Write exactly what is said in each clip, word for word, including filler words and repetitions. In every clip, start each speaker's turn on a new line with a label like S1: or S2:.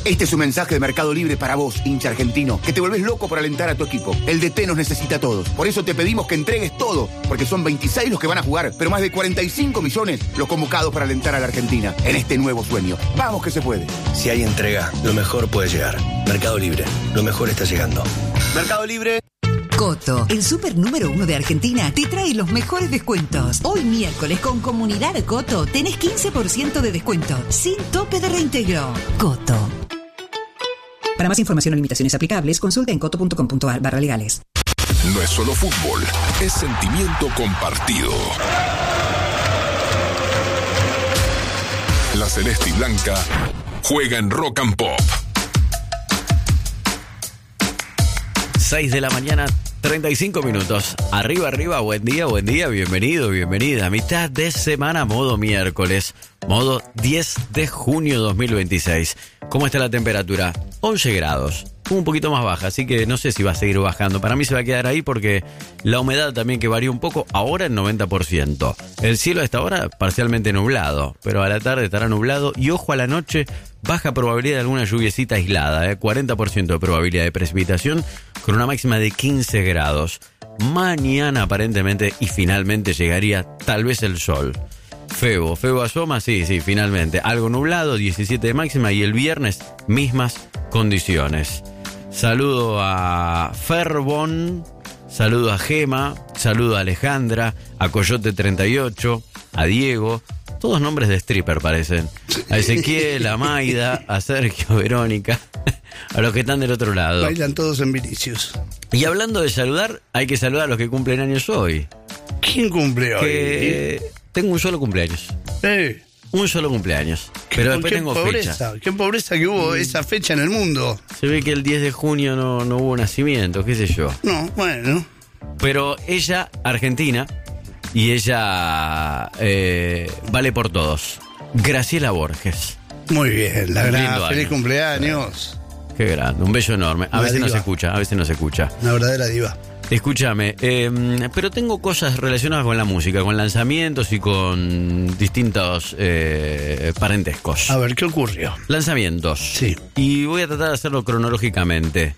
S1: Este es un mensaje de Mercado Libre para vos, hincha argentino, que te volvés loco por alentar a tu equipo. El D T nos necesita a todos. Por eso te pedimos que entregues todo, porque son veintiséis los que van a jugar, pero más de cuarenta y cinco millones los convocados para alentar a la Argentina en este nuevo sueño. Vamos que se puede.
S2: Si hay entrega, lo mejor puede llegar. Mercado Libre, lo mejor está llegando.
S1: Mercado Libre.
S3: Coto, el super número uno de Argentina, te trae los mejores descuentos. Hoy miércoles con Comunidad Coto tenés quince por ciento de descuento, sin tope de reintegro. Coto. Para más información o limitaciones aplicables, consulta en coto punto com punto a r barra legales.
S4: No es solo fútbol, es sentimiento compartido. La Celeste y Blanca juega en Rock and Pop.
S5: seis de la mañana, treinta y cinco minutos. Arriba, arriba, buen día, buen día, bienvenido, bienvenida. Mitad de semana, modo miércoles, modo diez de junio dos mil veintiséis. ¿Cómo está la temperatura? once grados, un poquito más baja, así que no sé si va a seguir bajando. Para mí se va a quedar ahí porque la humedad también que varía un poco, ahora el noventa por ciento. El cielo a esta hora parcialmente nublado, pero a la tarde estará nublado y ojo a la noche, baja probabilidad de alguna lluviecita aislada, ¿eh? cuarenta por ciento de probabilidad de precipitación con una máxima de quince grados. Mañana aparentemente y finalmente llegaría tal vez el sol. Febo, Febo asoma, sí, sí, finalmente. Algo nublado, diecisiete de máxima y el viernes mismas condiciones. Saludo a Ferbon, saludo a Gema, saludo a Alejandra, a Coyote treinta y ocho, a Diego. Todos nombres de stripper parecen. A Ezequiel, a Maida, a Sergio, Verónica, a los que están del otro lado.
S6: Bailan todos en Vinicius.
S5: Y hablando de saludar, hay que saludar a los que cumplen años hoy.
S6: ¿Quién cumple hoy?
S5: Que tengo un solo cumpleaños.
S6: Eh.
S5: Un solo cumpleaños. Pero después
S6: qué
S5: tengo
S6: pobreza,
S5: fecha.
S6: Qué pobreza que hubo esa fecha en el mundo.
S5: Se ve que el diez de junio no, no hubo nacimiento, qué sé yo.
S6: No, bueno.
S5: Pero ella, argentina, y ella eh, vale por todos. Graciela Borges.
S6: Muy bien, la gran
S5: Lindo
S6: feliz
S5: año.
S6: cumpleaños.
S5: Qué grande, un beso enorme. A
S6: Una
S5: veces no
S6: diva.
S5: se escucha, a veces no se escucha.
S6: Una verdadera diva.
S5: Escúchame, eh, pero tengo cosas relacionadas con la música, con lanzamientos y con distintos eh, parentescos.
S6: A ver, ¿qué ocurrió?
S5: Lanzamientos.
S6: Sí.
S5: Y voy a tratar de hacerlo cronológicamente.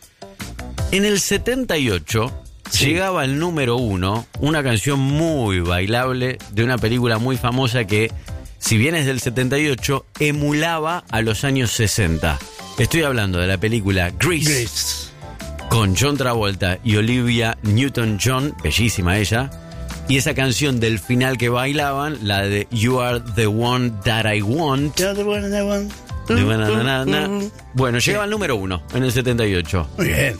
S5: En el setenta y ocho
S6: Sí.
S5: llegaba al número uno una canción muy bailable de una película muy famosa que, si bien es del setenta y ocho, emulaba a los años sesenta. Estoy hablando de la película Grease.
S6: Grace.
S5: Con John Travolta y Olivia Newton-John, bellísima ella, y esa canción del final que bailaban, la de You Are the One That I Want.
S6: Ya te bueno, te bueno.
S5: De na, na, na, na. Bueno, llegaba al número uno en el setenta y ocho.
S6: Muy bien.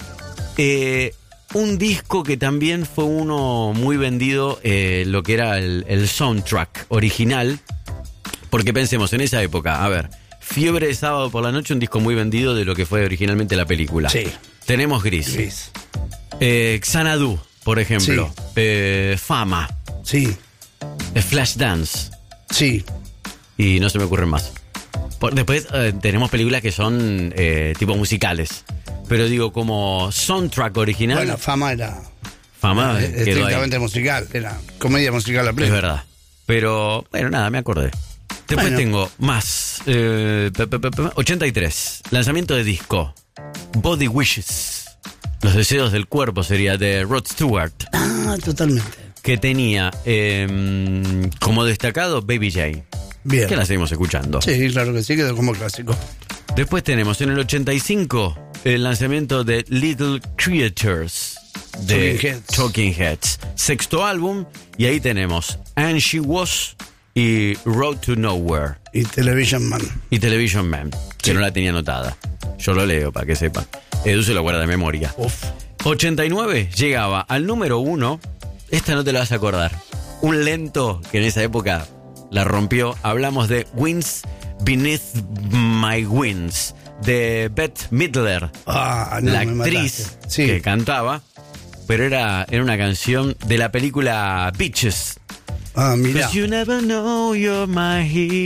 S5: Eh, un disco que también fue uno muy vendido, eh, lo que era el, el soundtrack original, porque pensemos en esa época, a ver, Fiebre de Sábado por la Noche, un disco muy vendido de lo que fue originalmente la película.
S6: Sí.
S5: Tenemos Gris.
S6: Gris.
S5: Eh, Xanadu, por ejemplo.
S6: Sí.
S5: Eh, Fama.
S6: Sí.
S5: Eh, Flashdance.
S6: Sí.
S5: Y no se me ocurren más. Por, después eh, tenemos películas que son eh, tipo musicales. Pero digo, como soundtrack original.
S6: Bueno, Fama era.
S5: Fama
S6: era
S5: quedó ahí.
S6: estrictamente musical. Era comedia musical a pleno.
S5: Es verdad. Pero, bueno, nada, me acordé. Después
S6: Bueno.
S5: tengo más. Eh, pe- pe- pe- pe- ochenta y tres. Lanzamiento de disco. Body Wishes. Los deseos del cuerpo sería de Rod Stewart.
S6: Ah, totalmente.
S5: Que tenía eh, como destacado Baby J.
S6: Bien.
S5: Que la seguimos escuchando.
S6: Sí, claro que sí, quedó como clásico.
S5: Después tenemos en el ochenta y cinco el lanzamiento de Little Creatures de
S6: Talking Heads.
S5: Talking Heads. Sexto álbum, y ahí tenemos And She Was y Road to Nowhere
S6: Y Television Man.
S5: y Television Man, que
S6: Sí.
S5: no la tenía anotada. Yo lo leo para que sepan. Edu se lo guarda de memoria.
S6: Uf.
S5: ochenta y nueve llegaba al número uno. Esta no te la vas a acordar. Un lento que en esa época la rompió. Hablamos de Winds Beneath My Wings, de Bette Midler,
S6: Ah, no,
S5: la
S6: me
S5: actriz
S6: mataste. Sí.
S5: que cantaba. Pero era, era una canción de la película Bitches.
S6: Ah, mirá.
S5: 'Cause you never know you're my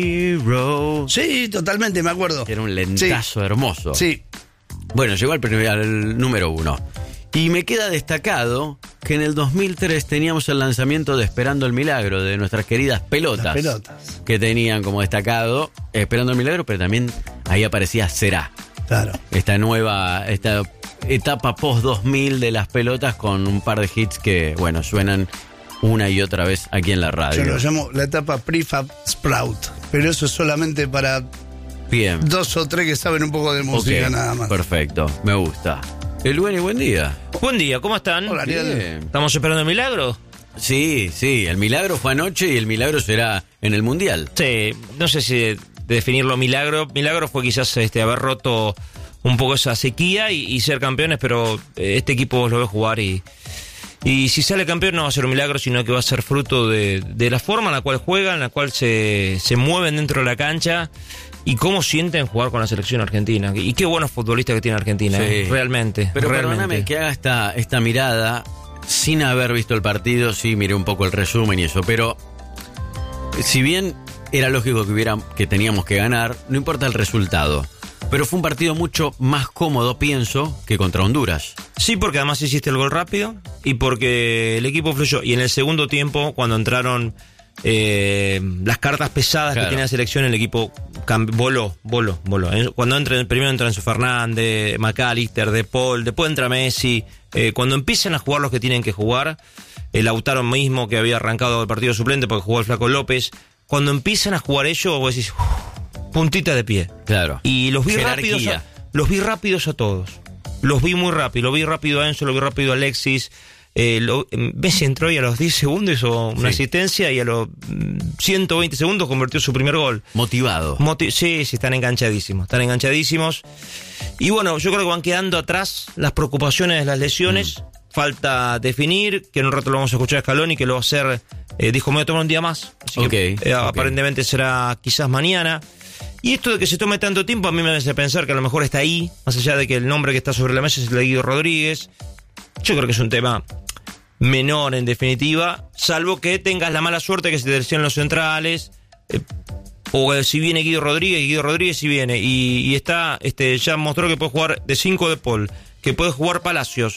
S5: hero.
S6: Sí, totalmente, me acuerdo.
S5: Era un lentazo hermoso.
S6: Sí.
S5: Bueno, llegó al, primer, al número uno. Y me queda destacado que en el dos mil tres teníamos el lanzamiento de Esperando el Milagro, de nuestras queridas pelotas.
S6: Las pelotas.
S5: Que tenían como destacado Esperando el Milagro, pero también ahí aparecía Será.
S6: Claro.
S5: esta nueva, esta etapa post dos mil de las pelotas con un par de hits que, bueno, suenan una y otra vez aquí en la radio.
S6: Yo lo llamo la etapa Prefab Sprout, pero eso es solamente para
S5: Bien.
S6: dos o tres que saben un poco de música
S5: Ok,
S6: nada más.
S5: Perfecto, me gusta. El Buen y buen día.
S7: Buen día, ¿cómo están?
S6: Hola, Ariel.
S5: Bien.
S7: ¿Estamos esperando el milagro?
S5: Sí, sí, el milagro fue anoche y el milagro será en el Mundial.
S7: Sí, no sé si de- definirlo milagro. Milagro fue quizás este haber roto un poco esa sequía y, y ser campeones, pero eh, este equipo vos lo ves jugar y, y si sale campeón no va a ser un milagro, sino que va a ser fruto de, de la forma en la cual juegan, en la cual se, se mueven dentro de la cancha y cómo sienten jugar con la selección argentina. Y qué buenos futbolistas que tiene Argentina,
S5: Sí.
S7: eh, realmente.
S5: Pero
S7: realmente.
S5: perdóname que haga esta, esta mirada sin haber visto el partido. Sí, miré un poco el resumen y eso, pero si bien era lógico que hubiera, que teníamos que ganar, no importa el resultado. Pero fue un partido mucho más cómodo, pienso, que contra Honduras.
S7: Sí, porque además hiciste el gol rápido y porque el equipo fluyó. Y en el segundo tiempo, cuando entraron eh, las cartas pesadas
S5: Claro.
S7: que tiene la selección, el equipo cambi- voló, voló, voló. Eh, Cuando entra, primero entra Enzo Fernández, McAllister, De Paul, después entra Messi. Eh, cuando empiezan a jugar los que tienen que jugar, el Lautaro mismo que había arrancado el partido suplente porque jugó el Flaco López, cuando empiezan a jugar ellos, vos decís, "Uf, puntita de pie".
S5: Claro.
S7: Y los vi
S5: Jerarquía.
S7: rápidos a, los vi rápidos a todos. Los vi muy rápido. Lo vi rápido a Enzo, lo vi rápido a Alexis. Eh, lo, Messi entró y a los diez segundos hizo una
S5: Sí.
S7: asistencia y a los mm, ciento veinte segundos convirtió su primer gol.
S5: Motivado.
S7: Moti- sí, sí, están enganchadísimos. Están enganchadísimos. Y bueno, yo creo que van quedando atrás las preocupaciones de las lesiones.
S5: Mm.
S7: Falta definir, que en un rato lo vamos a escuchar a Scaloni, que lo va a hacer, eh, dijo, me voy a tomar un día más. Así que
S5: Ok,
S7: eh,
S5: ok.
S7: aparentemente será quizás mañana. Y esto de que se tome tanto tiempo a mí me hace pensar que a lo mejor está ahí, más allá de que el nombre que está sobre la mesa es el de Guido Rodríguez. Yo creo que es un tema menor en definitiva, salvo que tengas la mala suerte que se te lesionen los centrales, eh, o eh, si viene Guido Rodríguez, y Guido Rodríguez si viene, y, y está, este, ya mostró que puede jugar de cinco de Paul, que puede jugar Palacios,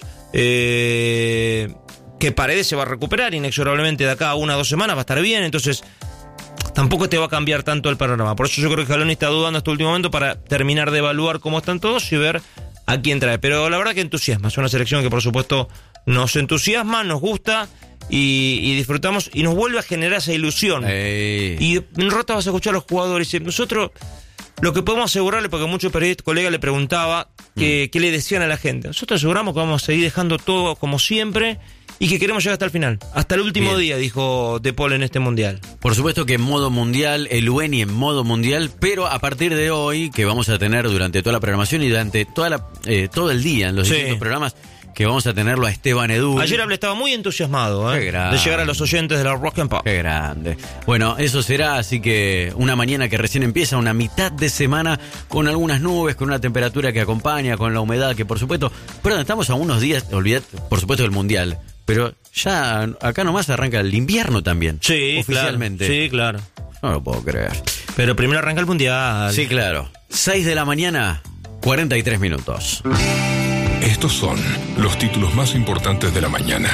S7: eh, que Paredes se va a recuperar inexorablemente de acá a una o dos semanas, va a estar bien, entonces tampoco te va a cambiar tanto el panorama. Por eso yo creo que Scaloni está dudando este último momento para terminar de evaluar cómo están todos y ver a quién trae. Pero la verdad que entusiasma. Es una selección que por supuesto nos entusiasma, nos gusta y, y disfrutamos y nos vuelve a generar esa ilusión.
S5: Ey.
S7: Y en un rato vas a escuchar a los jugadores y nosotros lo que podemos asegurarle, porque muchos periodistas, colegas le preguntaba que, qué le decían a la gente. Nosotros aseguramos que vamos a seguir dejando todo como siempre y que queremos llegar hasta el final. Hasta el último
S5: Bien.
S7: día, dijo De Paul en este mundial.
S5: Por supuesto que en modo mundial, el Ueni en modo mundial, pero a partir de hoy, que vamos a tener durante toda la programación y durante toda la, eh, todo el día en los
S7: Sí.
S5: distintos programas, que vamos a tenerlo a Esteban Edu.
S7: Ayer hablé, estaba muy entusiasmado ¿eh?
S5: Qué grande.
S7: de llegar a los oyentes de la Rock and Pop.
S5: Qué grande. Bueno, eso será, así que una mañana que recién empieza, una mitad de semana con algunas nubes, con una temperatura que acompaña, con la humedad que por supuesto, perdón, estamos a unos días, olvidad, por supuesto del mundial, pero ya acá nomás arranca el invierno también.
S7: Sí,
S5: oficialmente.
S7: Claro, sí, claro.
S5: No lo puedo creer.
S7: Pero primero arranca el mundial.
S5: Sí, claro. seis de la mañana, cuarenta y tres minutos.
S4: Estos son los títulos más importantes de la mañana.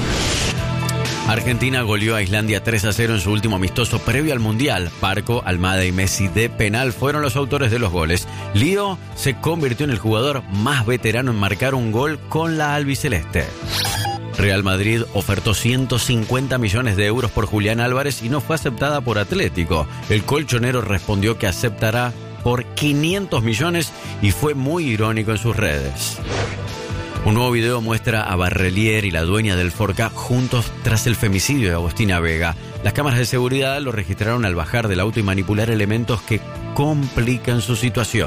S5: Argentina goleó a Islandia tres a cero en su último amistoso previo al Mundial. Parco, Almada y Messi de penal fueron los autores de los goles. Lío se convirtió en el jugador más veterano en marcar un gol con la albiceleste. Real Madrid ofertó ciento cincuenta millones de euros por Julián Álvarez y no fue aceptada por Atlético. El colchonero respondió que aceptará por quinientos millones y fue muy irónico en sus redes. Un nuevo video muestra a Barrelier y la dueña del Forca juntos tras el femicidio de Agostina Vega. Las cámaras de seguridad lo registraron al bajar del auto y manipular elementos que complican su situación.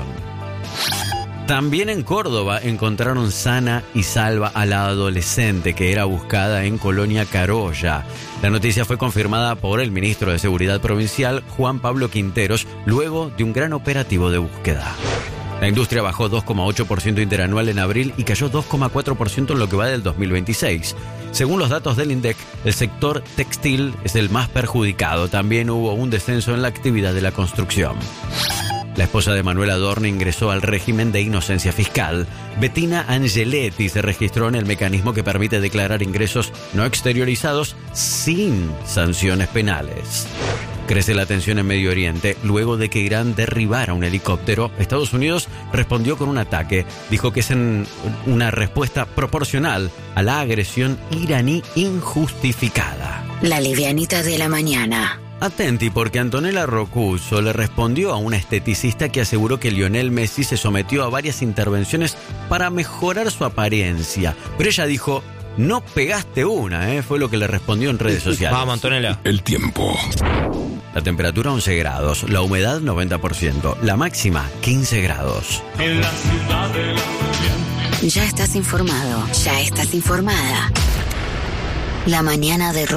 S5: También en Córdoba encontraron sana y salva a la adolescente que era buscada en Colonia Carolla. La noticia fue confirmada por el ministro de Seguridad Provincial, Juan Pablo Quinteros, luego de un gran operativo de búsqueda. La industria bajó dos coma ocho por ciento interanual en abril y cayó dos coma cuatro por ciento en lo que va del dos mil veintiséis. Según los datos del INDEC, el sector textil es el más perjudicado. También hubo un descenso en la actividad de la construcción. La esposa de Manuel Adorno ingresó al régimen de inocencia fiscal. Bettina Angeletti se registró en el mecanismo que permite declarar ingresos no exteriorizados sin sanciones penales. Crece la tensión en Medio Oriente. Luego de que Irán derribara un helicóptero, Estados Unidos respondió con un ataque. Dijo que es en una respuesta proporcional a la agresión iraní injustificada.
S8: La livianita de la mañana.
S5: Atenti, porque Antonella Roccuzzo le respondió a una esteticista que aseguró que Lionel Messi se sometió a varias intervenciones para mejorar su apariencia. Pero ella dijo, no pegaste una, ¿eh? Fue lo que le respondió en redes sociales.
S7: Vamos, Antonella.
S4: El tiempo.
S5: La temperatura once grados, la humedad noventa por ciento, la máxima quince grados.
S8: Ya estás informado, ya estás informada. La mañana de